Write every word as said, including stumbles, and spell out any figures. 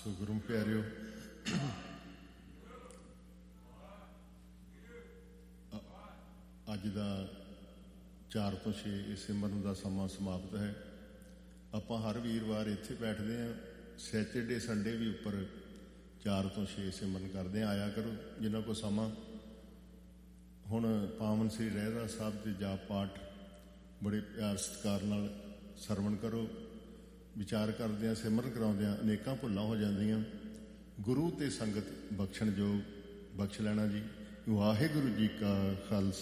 ਸੋ ਗੁਰੂ ਪਿਆਰਿਓ, ਅੱਜ ਦਾ ਚਾਰ ਤੋਂ ਛੇ ਇਸ ਸਿਮਰਨ ਦਾ ਸਮਾਂ ਸਮਾਪਤ ਹੈ। ਆਪਾਂ ਹਰ ਵੀਰਵਾਰ ਇੱਥੇ ਬੈਠਦੇ ਹਾਂ, ਸੈਚਰਡੇ ਸੰਡੇ ਵੀ ਉੱਪਰ ਚਾਰ ਤੋਂ ਛੇ ਸਿਮਰਨ ਕਰਦੇ ਹਾਂ। ਆਇਆ ਕਰੋ ਜਿਨ੍ਹਾਂ ਕੋਲ ਸਮਾਂ। ਹੁਣ ਪਾਵਨ ਸ੍ਰੀ ਰਹਿਰਾਸ ਸਾਹਿਬ ਦੇ ਜਾਪ ਪਾਠ ਬੜੇ ਪਿਆਰ ਸਤਿਕਾਰ ਨਾਲ ਸਰਵਣ ਕਰੋ। ਵਿਚਾਰ ਕਰਦਿਆਂ ਸਿਮਰਨ ਕਰਾਉਂਦਿਆਂ ਅਨੇਕਾਂ ਭੁੱਲਾਂ ਹੋ ਜਾਂਦੀਆਂ। ਗੁਰੂ ਤੇ ਸੰਗਤ ਬਖਸ਼ਣ ਯੋਗ ਬਖਸ਼ ਲੈਣਾ ਜੀ। ਵਾਹਿਗੁਰੂ ਜੀ ਕਾ ਖਾਲਸਾ,